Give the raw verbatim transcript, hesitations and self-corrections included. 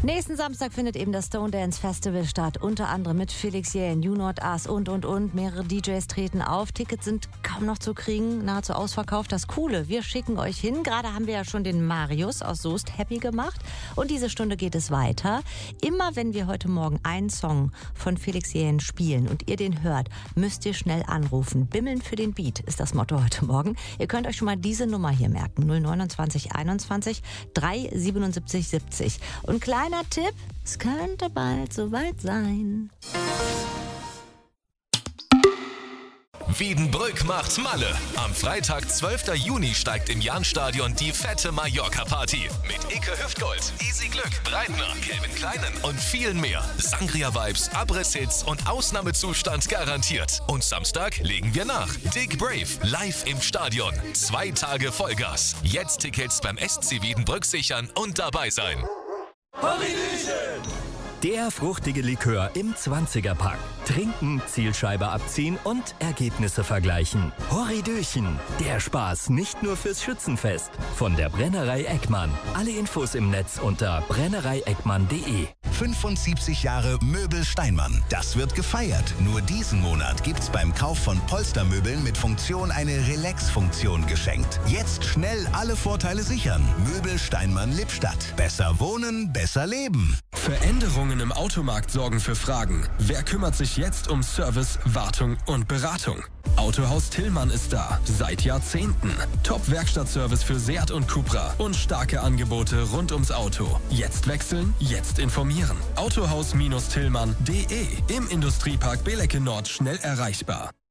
Nächsten Samstag findet eben das Stone Dance Festival statt, unter anderem mit Felix Jähn, You Not Us und, und, und. Mehrere D Js treten auf, Tickets sind kaum noch zu kriegen, nahezu ausverkauft. Das Coole, wir schicken euch hin. Gerade haben wir ja schon den Marius aus Soest happy gemacht und diese Stunde geht es weiter. Immer wenn wir heute Morgen einen Song von Felix Jähn spielen und ihr den hört, müsst ihr schnell anrufen. Bimmeln für den Beat ist das Motto heute Morgen. Ihr könnt euch schon mal diese Nummer hier merken, null neunundzwanzig einundzwanzig dreihundertsiebenundsiebzig siebzig. Und kleiner Tipp, es könnte bald soweit sein. Wiedenbrück macht Malle. Am Freitag, zwölften Juni, steigt im Jahnstadion die fette Mallorca-Party. Mit Icke Hüftgold, Easy Glück, Breitner, Calvin Kleinen und vielen mehr. Sangria-Vibes, Abriss-Hits und Ausnahmezustand garantiert. Und Samstag legen wir nach. Dick Brave, live im Stadion. Zwei Tage Vollgas. Jetzt Tickets beim S C Wiedenbrück sichern und dabei sein. Der fruchtige Likör im zwanziger-Pack. Trinken, Zielscheibe abziehen und Ergebnisse vergleichen. Horridöchen, der Spaß nicht nur fürs Schützenfest. Von der Brennerei Eckmann. Alle Infos im Netz unter brennerei eckmann punkt de. fünfundsiebzig Jahre Möbel Steinmann. Das wird gefeiert. Nur diesen Monat gibt's beim Kauf von Polstermöbeln mit Funktion eine Relax-Funktion geschenkt. Jetzt schnell alle Vorteile sichern. Möbel Steinmann Lippstadt. Besser wohnen, besser leben. Veränderungen im Automarkt sorgen für Fragen. Wer kümmert sich jetzt um Service, Wartung und Beratung? Autohaus Tillmann ist da. Seit Jahrzehnten. Top-Werkstattservice für Seat und Cupra. Und starke Angebote rund ums Auto. Jetzt wechseln, jetzt informieren. Autohaus-Tillmann punkt de. Im Industriepark Belecke Nord schnell erreichbar.